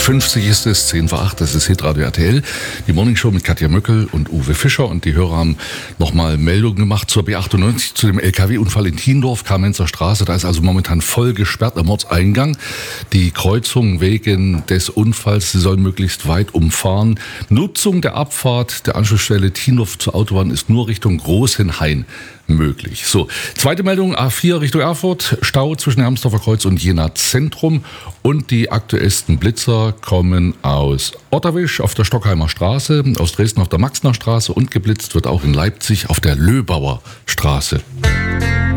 8:50 ist es, 7:10, das ist Hitradio RTL. Die Morningshow mit Katja Möckel und Uwe Fischer. Und die Hörer haben nochmal Meldungen gemacht zur B98, zu dem LKW-Unfall in Thiendorf, Kamenzer Straße. Da ist also momentan voll gesperrt am Ortseingang. Die Kreuzung wegen des Unfalls, sie soll möglichst weit umfahren. Nutzung der Abfahrt der Anschlussstelle Thiendorf zur Autobahn ist nur Richtung Großenhain möglich. So, zweite Meldung, A4 Richtung Erfurt, Stau zwischen Hermsdorfer Kreuz und Jena Zentrum. Und die aktuellsten Blitzer kommen aus Otterwisch auf der Stockheimer Straße, aus Dresden auf der Maxner Straße und geblitzt wird auch in Leipzig auf der Löbauer Straße.